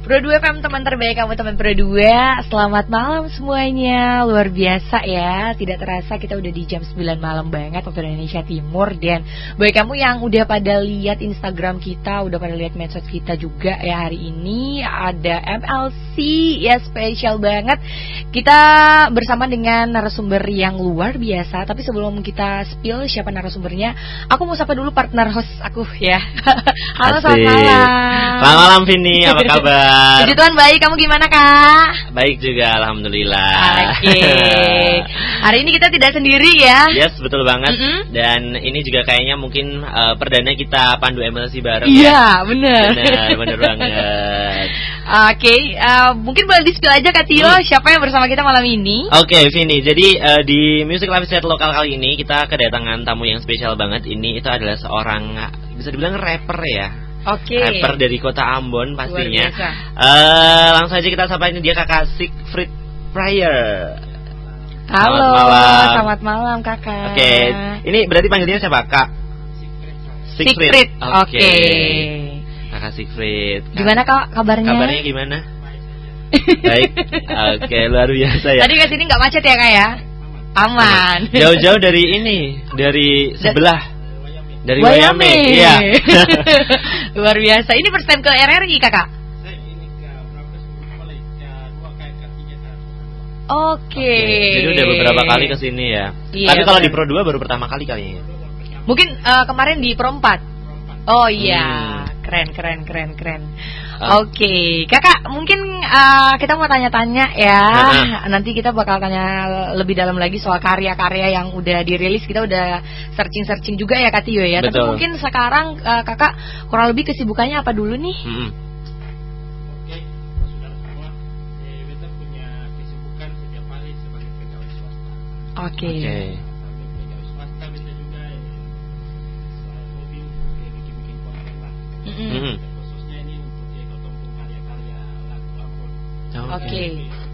Pro 2 FM, teman terbaik kamu, teman Pro 2. Selamat malam semuanya. Luar biasa ya. Tidak terasa kita udah di jam 9 malam banget waktu Indonesia Timur. Dan bagi kamu yang udah pada lihat Instagram kita, udah pada lihat medsos kita juga ya, hari ini ada MLC ya, spesial banget. Kita bersama dengan narasumber yang luar biasa. Tapi sebelum kita spill siapa narasumbernya, aku mau sapa dulu partner host aku ya. Halo, selamat malam. Selamat malam Vini, apa kabar? Puji Tuhan baik, kamu gimana Kak? Baik juga, alhamdulillah. Oke. Hari ini kita tidak sendiri ya. Yes, betul banget. Dan ini juga kayaknya mungkin perdana kita pandu MLC bareng. Iya, bener. Bener banget. Oke, mungkin boleh di-spill aja Kak Tio, siapa yang bersama kita malam ini? Oke, Vini. Jadi di Music Live Set lokal kali ini kita kedatangan tamu yang spesial banget. Ini itu adalah seorang, bisa dibilang rapper ya. Oke. Rapper dari kota Ambon pastinya. Langsung aja kita sapa ini dia Kakak Siegfried Pryor. Halo, selamat malam Kakak. Oke, ini berarti panggilnya siapa Kak? Siegfried. Oke. Kakak Siegfried. Gimana Kak kabarnya? Kabarnya gimana? Baik. Oke, luar biasa ya. Tadi kesini nggak macet ya Kak ya? Aman. Jauh-jauh dari ini, dari sebelah. Dari Wayame. Iya. Luar biasa. Ini first time ke RRI Kakak? Oke. Jadi udah beberapa kali kesini ya. Iya, tapi kalau di Pro 2 baru pertama kali kayaknya. Mungkin kemarin di Pro 4. Oh iya, keren. Oke, Kakak, mungkin kita mau tanya-tanya ya. Nanti kita bakal tanya lebih dalam lagi soal karya-karya yang udah dirilis. Kita udah searching juga ya Kak Tio ya. Betul. Tapi mungkin sekarang Kakak kurang lebih kesibukannya apa dulu nih? Oke, saudara semua, kita punya kesibukan setiap hari sebagai pegawai swasta. Oke. Sambil pegawai swasta kita juga hobi bikin konten lah. Khususnya ini untuk ketemu karya-karya lagu Ambon. Oke.